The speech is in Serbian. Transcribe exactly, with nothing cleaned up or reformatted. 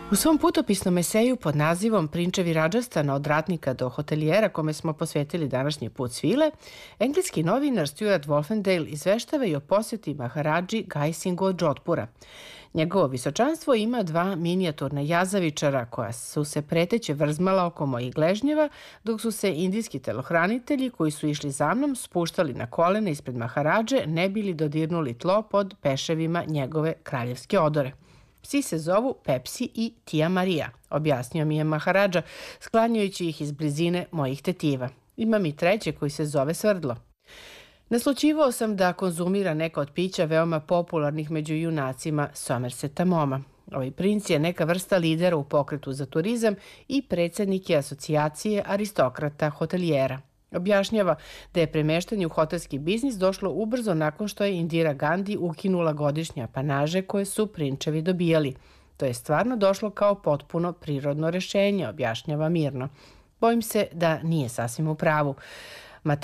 U svom putopisnom eseju pod nazivom Prinčevi Radžastana od ratnika do hotelijera, kome smo posvetili današnji put svile, engleski novinar Stuart Wolfendale izveštava i o posjeti Maharadži Gajsingu od Džodhpura. Njegovo visočanstvo ima dva minijaturna jazavičara koja su se preteće vrzmala oko mojih gležnjeva, dok su se indijski telohranitelji koji su išli za mnom spuštali na kolena ispred Maharadže, ne bili dodirnuli tlo pod peševima njegove kraljevske odore. Psi se zovu Pepsi i Tija Marija, objasnio mi je Maharadža, sklanjajući ih iz blizine mojih tetiva. Imam i treće koji se zove Svrdlo. Naslućivao sam da konzumira neka od pića veoma popularnih među junacima Somerseta Moma. Ovaj princ je neka vrsta lidera u pokretu za turizam i predsjednik je asocijacije aristokrata hotelijera. Objašnjava da je premeštanje u hotelski biznis došlo ubrzo nakon što je Indira Gandhi ukinula godišnje apanaže koje su prinčevi dobijali. To je stvarno došlo kao potpuno prirodno rešenje, objašnjava mirno. Bojim se da nije sasvim u pravu.